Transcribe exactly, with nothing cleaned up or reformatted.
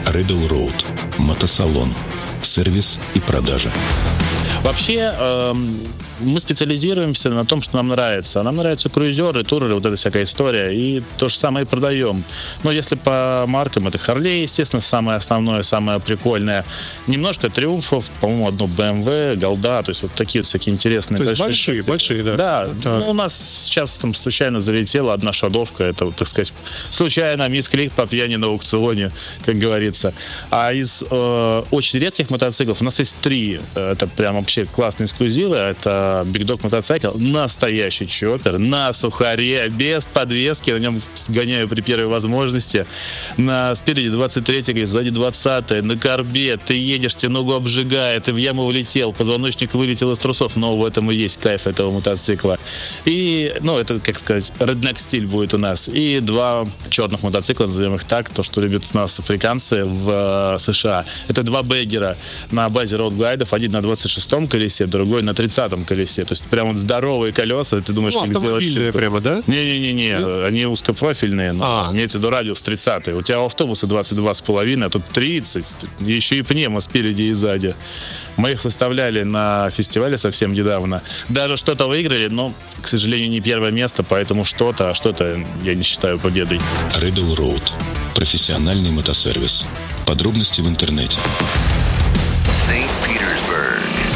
Rebel Road. Мотосалон. Сервис и продажа. Вообще, э, мы специализируемся на том, что нам нравится. Нам нравятся круизеры, туры, вот эта всякая история. И то же самое и продаем. Но если по маркам, это Harley, естественно, самое основное, самое прикольное. Немножко Триумфов, по-моему, одно бэ эм вэ, Голда, то есть вот такие вот всякие интересные. То есть большие, большие, большие, да. Да, да. Ну, у нас сейчас там случайно залетела одна шадовка. Это, вот, так сказать, случайно мисклик по пьяни на аукционе, как говорится. А из э, очень редких мотоциклов у нас есть три. Это прям вообще классные эксклюзивы. Это Big Dog мотоцикл, настоящий чоппер, на сухаре, без подвески, на нем сгоняю при первой возможности. На спереди двадцать третье, сзади двадцатое, на корбе, ты едешь, тебе ногу обжигает, ты в яму влетел, позвоночник вылетел из трусов, но в этом и есть кайф этого мотоцикла. И, ну, это, как сказать, реднек стиль будет у нас. И два черных мотоцикла, назовем их так, то, что любят у нас африканцы в э, США. Это два бэггера на базе роудглайдов, один на двадцать шестом колесе, другой на тридцатом колесе. То есть прям вот здоровые колеса, ты думаешь, ну, как сделать автомобильные прямо, да? Не-не-не, они узкопрофильные, но а. имеется в виду радиус тридцатый. У тебя у автобуса двадцать два с половиной, а тут тридцать, еще и пневмо спереди и сзади. Мы их выставляли на фестивале совсем недавно. Даже что-то выиграли, но, к сожалению, не первое место, поэтому что-то, а что-то я не считаю победой. Rebel Road. Профессиональный мотосервис. Подробности в интернете.